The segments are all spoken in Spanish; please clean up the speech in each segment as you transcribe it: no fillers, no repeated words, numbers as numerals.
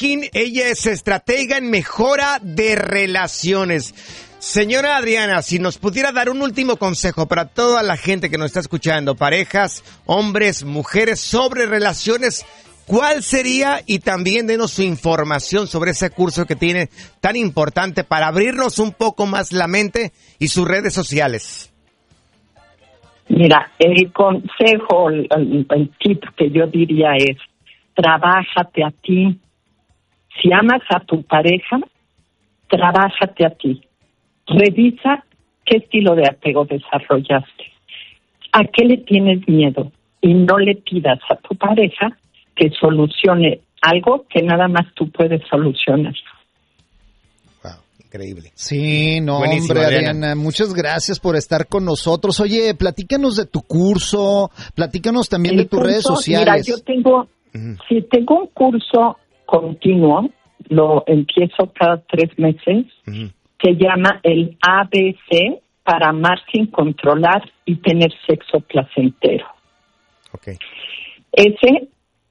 Reikin. Ella es estratega en mejora de relaciones. Señora Adriana, si nos pudiera dar un último consejo para toda la gente que nos está escuchando, parejas, hombres, mujeres, sobre relaciones, ¿cuál sería? Y también denos su información sobre ese curso que tiene tan importante para abrirnos un poco más la mente y sus redes sociales. Mira, el consejo, el tip que yo diría es, trabájate a ti. Si amas a tu pareja, trabájate a ti. Revisa qué estilo de apego desarrollaste, a qué le tienes miedo y no le pidas a tu pareja que solucione algo que nada más tú puedes solucionar. Wow, increíble. Sí, no, buenísimo, hombre, Adriana, muchas gracias por estar con nosotros. Oye, platícanos de tu curso, platícanos también de tus redes sociales. Mira, yo tengo un curso continuo, lo empiezo cada 3 meses, se llama el ABC para amar sin controlar y tener sexo placentero. Okay. Ese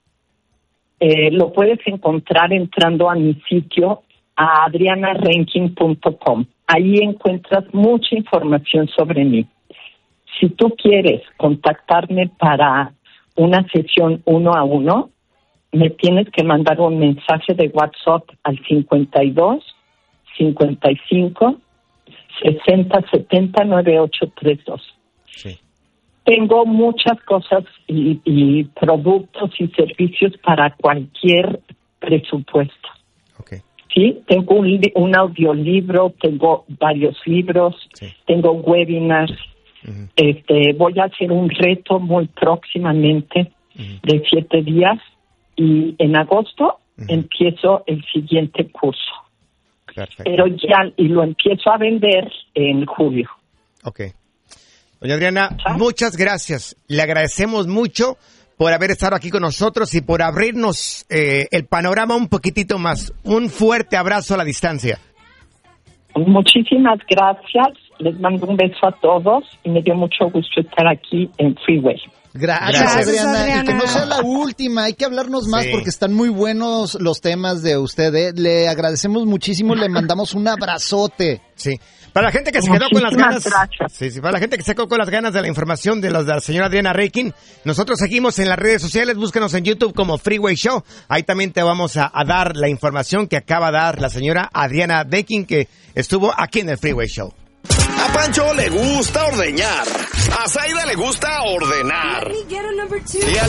lo puedes encontrar entrando a mi sitio a adrianareikin.com. Ahí encuentras mucha información sobre mí. Si tú quieres contactarme para una sesión 1 a 1, me tienes que mandar un mensaje de WhatsApp al 52 55 60 70 9832. Sí. Tengo muchas cosas y productos y servicios para cualquier presupuesto. Okay. Sí, tengo un audiolibro, tengo varios libros, tengo webinars. Voy a hacer un reto muy próximamente de 7 días y en agosto empiezo el siguiente curso. Perfecto. Pero y lo empiezo a vender en julio. Okay. Doña Adriana, muchas gracias. Le agradecemos mucho por haber estado aquí con nosotros y por abrirnos el panorama un poquitito más. Un fuerte abrazo a la distancia. Muchísimas gracias. Les mando un beso a todos y me dio mucho gusto estar aquí en Freeway. Gracias, Adriana. Y que no sea la última, hay que hablarnos más porque están muy buenos los temas de usted. Le agradecemos muchísimo, le mandamos un abrazote. Sí. Para la gente que se quedó con las ganas, para la gente que se quedó con las ganas de la información de la señora Adriana Reikin, nosotros seguimos en las redes sociales, búscanos en YouTube como Freeway Show. Ahí también te vamos a dar la información que acaba de dar la señora Adriana Reikin, que estuvo aquí en el Freeway Show. A Pancho le gusta ordeñar. A Zaida le gusta ordenar. Y al